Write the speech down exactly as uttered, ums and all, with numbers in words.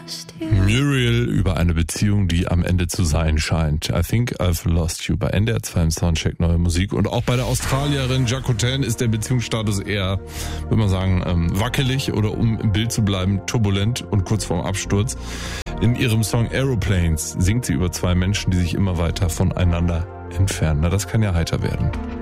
Muriel über eine Beziehung, die am Ende zu sein scheint. I think I've lost you bei N D R zwei im Soundcheck Neue Musik. Und auch bei der Australierin Jacqueline ist der Beziehungsstatus eher, würde man sagen, ähm, wackelig oder um im Bild zu bleiben, turbulent und kurz vorm Absturz. In ihrem Song Aeroplanes singt sie über zwei Menschen, die sich immer weiter voneinander entfernen. Na, das kann ja heiter werden.